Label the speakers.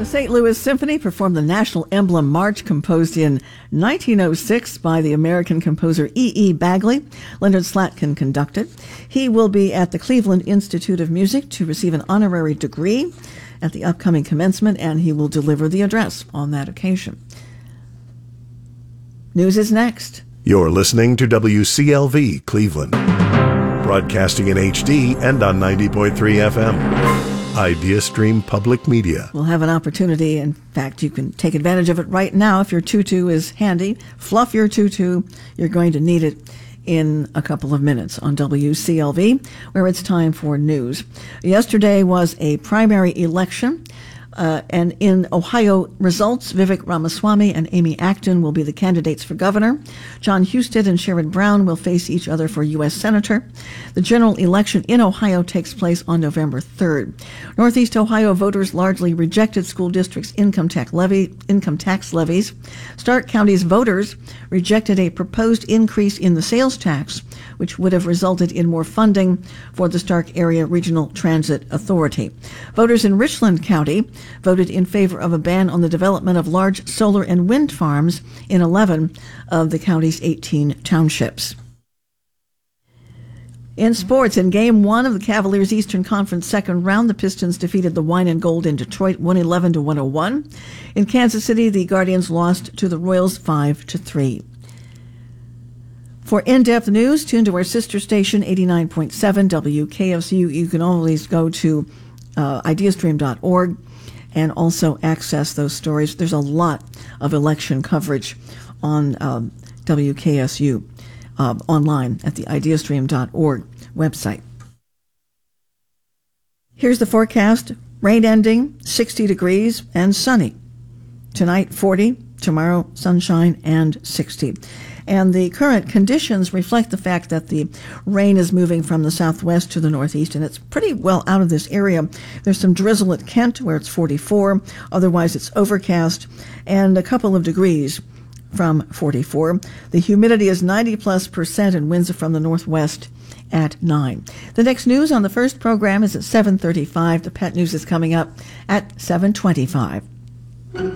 Speaker 1: The St. Louis Symphony performed the National Emblem March, composed in 1906 by the American composer E.E. Bagley. Leonard Slatkin conducted. He will be at the Cleveland Institute of Music to receive an honorary degree at the upcoming commencement, and he will deliver the address on that occasion. News is next.
Speaker 2: You're listening to WCLV Cleveland, broadcasting in HD and on 90.3 FM. IdeaStream Public Media.
Speaker 1: We'll have an opportunity. In fact, you can take advantage of it right now if your tutu is handy. Fluff your tutu. You're going to need it in a couple of minutes on WCLV, where it's time for news. Yesterday was a primary election. And in Ohio results, Vivek Ramaswamy and Amy Acton will be the candidates for governor. John Husted and Sherrod Brown will face each other for U.S. senator. The general election in Ohio takes place on November 3rd. Northeast Ohio voters largely rejected school districts' income tax levies. Stark County's voters rejected a proposed increase in the sales tax, which would have resulted in more funding for the Stark Area Regional Transit Authority. Voters in Richland County voted in favor of a ban on the development of large solar and wind farms in 11 of the county's 18 townships. In sports, in Game 1 of the Cavaliers' Eastern Conference second round, the Pistons defeated the Wine and Gold in Detroit 111-101. In Kansas City, the Guardians lost to the Royals 5-3. For in-depth news, tune to our sister station, 89.7 WKFCU. You can always go to ideastream.org and also access those stories. There's a lot of election coverage on WKSU online at the ideastream.org website. Here's the forecast. Rain ending, 60 degrees and sunny. Tonight, 40. Tomorrow, sunshine and 60. And the current conditions reflect the fact that the rain is moving from the southwest to the northeast, and it's pretty well out of this area. There's some drizzle at Kent, where it's 44. Otherwise, it's overcast, and a couple of degrees from 44. The humidity is 90+%, and winds are from the northwest at 9. The next news on the first program is at 7:35. The pet news is coming up at 7:25.